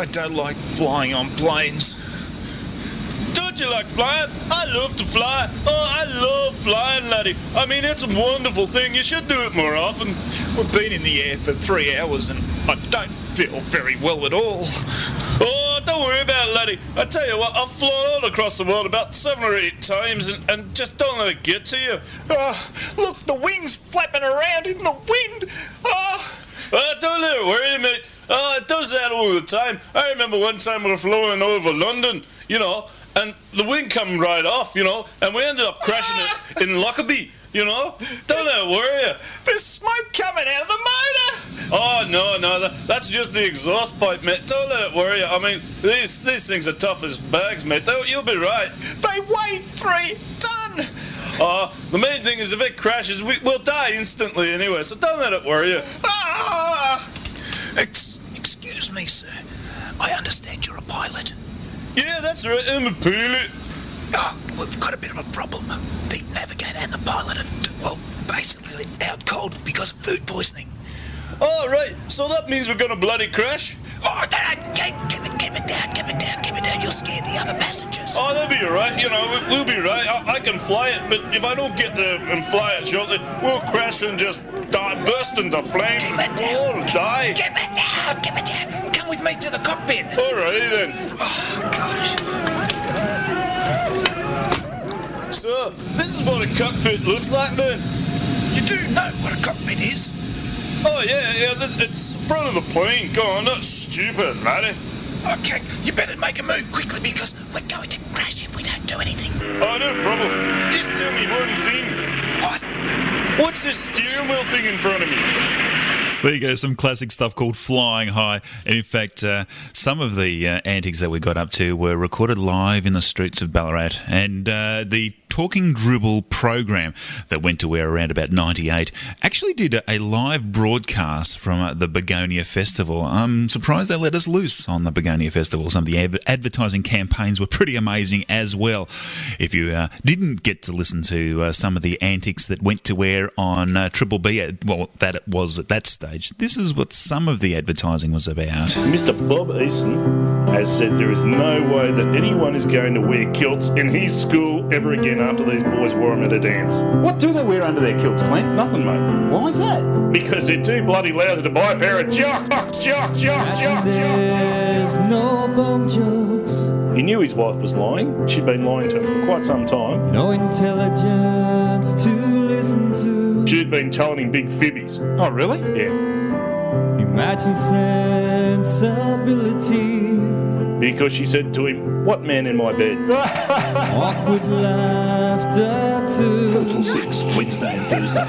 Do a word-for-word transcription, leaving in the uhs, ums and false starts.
I don't like flying on planes. Don't you like flying? I love to fly. Oh, I love flying, laddie. I mean, it's a wonderful thing. You should do it more often. We've been in the air for three hours and I don't feel very well at all. Oh, don't worry about it, laddie. I tell you what, I've flown all across the world about seven or eight times and, and just don't let it get to you. Oh, look, the wings flapping around in the wind. Oh. Oh, don't let it worry you, mate. Oh, it does that all the time. I remember one time we were flying over London, you know, and the wing come right off, you know, and we ended up crashing it in Lockerbie, you know. Don't let it worry you. There's smoke coming out of the motor. Oh, no, no, that, that's just the exhaust pipe, mate. Don't let it worry you. I mean, these these things are tough as bags, mate. They'll, you'll be right. They weigh three ton. Uh, the main thing is if it crashes, we, we'll die instantly anyway, so don't let it worry you. Ah! Ex- excuse me, sir. I understand you're a pilot. Yeah, that's right, I'm a pilot. Oh, we've got a bit of a problem. The navigator and the pilot have, well, basically out cold because of food poisoning. Oh, right, so that means we're gonna bloody crash? Oh, don't, keep, keep it, keep it down, keep it down, keep it down. You'll scare the other passengers. Oh, they'll be alright, you know, we, we'll be right. I, I can fly it, but if I don't get there and fly it shortly, we'll crash and just die, burst into flames Keep and it down. all die. Keep it down, keep it down. Come with me to the cockpit. Alrighty then. Oh, gosh. So, this is what a cockpit looks like then? You do know what a cockpit is? Oh, yeah, yeah, this, it's front of the plane. Go on, not stupid, laddie. Okay, you better make a move quickly because we're going to crash if we don't do anything. Oh, no problem. Just tell me one thing. What? What's this steering wheel thing in front of me? There you go, some classic stuff called Flying High. And in fact, uh, some of the uh, antics that we got up to were recorded live in the streets of Ballarat. And uh, the Talking Dribble program that went to air around about ninety-eight actually did a, a live broadcast from uh, the Begonia Festival. I'm surprised they let us loose on the Begonia Festival. Some of the ad- advertising campaigns were pretty amazing as well. If you uh, didn't get to listen to uh, some of the antics that went to air on uh, Triple B, uh, well, that it was at that stage, this is what some of the advertising was about. Mister Bob Eason has said there is no way that anyone is going to wear kilts in his school ever again after these boys wore them at a dance. What do they wear under their kilts, Clint? Nothing, mate. Why is that? Because they're too bloody lousy to buy a pair of jocks, jocks, jocks, jocks, jocks, There's no bum jokes. He knew his wife was lying. She'd been lying to him for quite some time. No intelligence to listen to. She'd been telling him big fibbies. Oh, really? Yeah. Imagine sensibility. Because she said to him, "What man in my bed?" Awkward laughter too. Till six, Wednesday and Thursday.